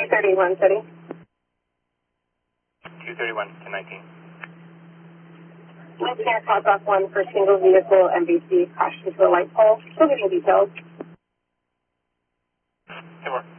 231 setting. 231 to 19. Lieutenant Clock 1 for single vehicle MVC crashed into a light pole. Still getting details. 10 more.